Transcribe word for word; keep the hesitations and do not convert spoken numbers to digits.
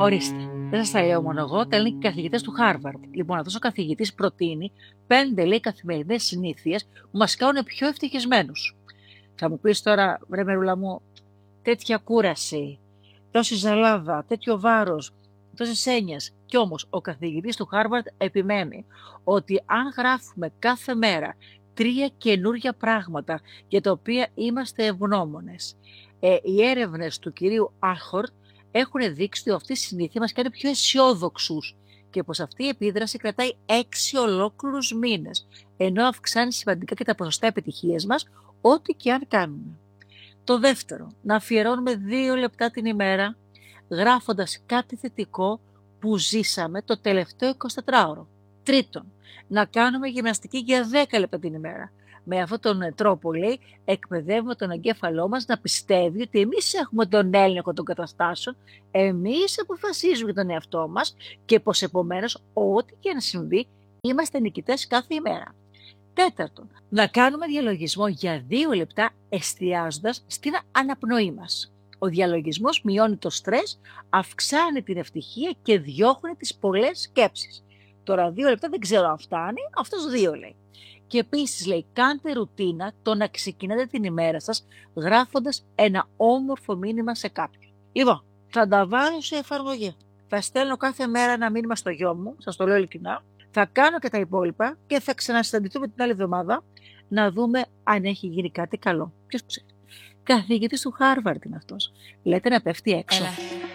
Ορίστε, δεν σας τα λέω μόνο εγώ, τα λένε και οι καθηγητές του Χάρβαρντ. Λοιπόν, αυτός ο καθηγητής προτείνει πέντε λέει καθημερινές συνήθειες που μας κάνουν πιο ευτυχισμένους. Θα μου πεις τώρα, βρε μερούλα μου, τέτοια κούραση, τόση ζαλάδα, τέτοιο βάρος, τόσες έννοιες. Κι όμως ο καθηγητής του Χάρβαρντ επιμένει ότι αν γράφουμε κάθε μέρα τρία καινούργια πράγματα για τα οποία είμαστε ευγνώμονες, ε, οι έρευνες του κυρίου Άχορτ έχουν δείξει ότι αυτή η συνήθεια μας κάνει πιο αισιόδοξους και πως αυτή η επίδραση κρατάει έξι ολόκληρους μήνες, ενώ αυξάνει σημαντικά και τα ποσοστά επιτυχίας μας, ό,τι και αν κάνουμε. Το δεύτερο, να αφιερώνουμε δύο λεπτά την ημέρα γράφοντας κάτι θετικό που ζήσαμε το τελευταίο εικοσιτετράωρο. Τρίτον, να κάνουμε γυμναστική για δέκα λεπτά την ημέρα. Με αυτόν τον τρόπο, λέει, εκπαιδεύουμε τον εγκέφαλό μας να πιστεύει ότι εμείς έχουμε τον έλεγχο των καταστάσεων, εμείς αποφασίζουμε για τον εαυτό μας και πως επομένως ό,τι και να συμβεί είμαστε νικητές κάθε ημέρα. Τέταρτον, να κάνουμε διαλογισμό για δύο λεπτά εστιάζοντας στην αναπνοή μας. Ο διαλογισμός μειώνει το στρες, αυξάνει την ευτυχία και διώχνει τις πολλές σκέψεις. Τώρα δύο λεπτά δεν ξέρω αν φτάνει, αυτός δύο λέει. Και επίσης λέει, κάντε ρουτίνα το να ξεκινάτε την ημέρα σας γράφοντας ένα όμορφο μήνυμα σε κάποιον. Λοιπόν, θα τα βάλω σε εφαρμογή. Θα στέλνω κάθε μέρα ένα μήνυμα στο γιο μου, σας το λέω ειλικρινά. Θα κάνω και τα υπόλοιπα και θα ξανασυναντηθούμε την άλλη εβδομάδα να δούμε αν έχει γίνει κάτι καλό. Ποιος ξέρει. Καθηγητής του Χάρβαρντ είναι αυτός. Λέτε να πέφτει έξω. Έλα.